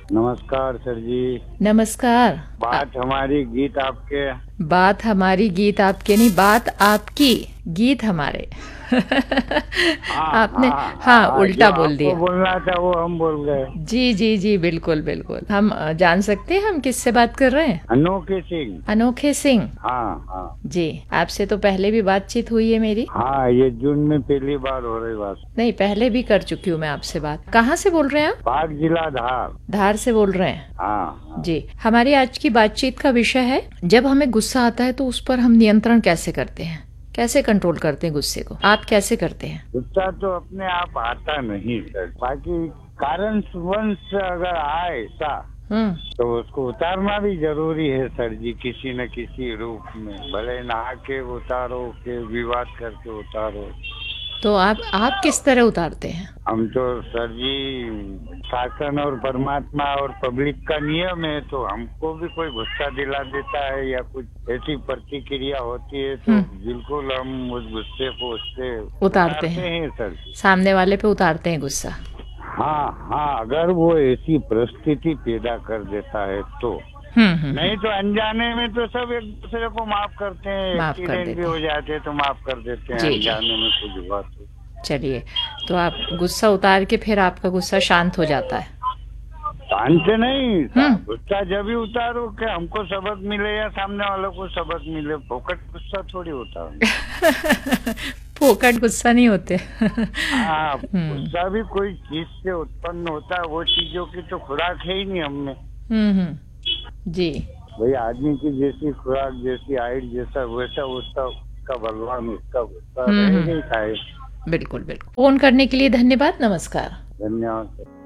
नमस्कार सर जी। नमस्कार। बात हमारी गीत आपके। बात हमारी गीत आपके नहीं, बात आपकी गीत हमारे। हाँ आपने हाँ हाँ हाँ, जो उल्टा बोल आपको दिया। बोलना था वो हम बोल गए। जी जी जी, बिल्कुल बिल्कुल। हम जान सकते हैं हम किससे बात कर रहे हैं? अनोखे सिंह। अनोखे सिंह। हाँ हाँ जी, आपसे तो पहले भी बातचीत हुई है मेरी। हाँ, ये जून में पहली बार हो रही बात। नहीं, पहले भी कर चुकी हूँ मैं आपसे बात। कहाँ से बोल रहे हैं आप? बाग जिला धार। धार से बोल रहे हैं। हाँ हाँ। जी, हमारी आज की बातचीत का विषय है, जब हमें गुस्सा आता है तो उस पर हम नियंत्रण कैसे करते हैं, कैसे कंट्रोल करते हैं गुस्से को। आप कैसे करते हैं? गुस्सा तो अपने आप आता नहीं सर, बाकी कारण वंश अगर आए ऐसा हम्म। तो उसको उतारना भी जरूरी है सर जी, किसी न किसी रूप में, भले नहा के उतारो के विवाद करके उतारो। तो आप किस तरह उतारते हैं? हम तो सर जी, शासन और परमात्मा और पब्लिक का नियम है, तो हमको भी कोई गुस्सा दिला देता है या कुछ ऐसी प्रतिक्रिया होती है तो बिल्कुल हम उस गुस्से को उससे उतारते उतारते हैं, हैं सर। सामने वाले पे उतारते हैं गुस्सा। हाँ हाँ, अगर वो ऐसी परिस्थिति पैदा कर देता है तो। नहीं तो अनजाने में तो सब एक दूसरे को माफ करते हैं, माफ कर एक्सीडेंट भी देते हो हैं। जाते हैं तो माफ कर देते हैं, जी जी। अनजाने में कुछ हुआ तो। चलिए, तो आप गुस्सा उतार के फिर आपका गुस्सा शांत हो जाता है? शांत नहीं, हम्म। गुस्सा जब भी उतारो कि हमको सबक मिले या सामने वालों को सबक मिले, फोकट गुस्सा थोड़ी होता है। फोकट गुस्सा नहीं होते। हाँ, हम्म गुस्सा भी कोई चीज से उत्पन्न होता है, वो चीजों की तो खुराक है ही नहीं हमने। जी। भाई आदमी की जैसी खुराक, जैसी हाइट, जैसा वैसा उसका उसका बलवान, उसका गुस्सा रहेगा ही खाए। बिल्कुल बिल्कुल। फोन करने के लिए धन्यवाद। नमस्कार। धन्यवाद सर।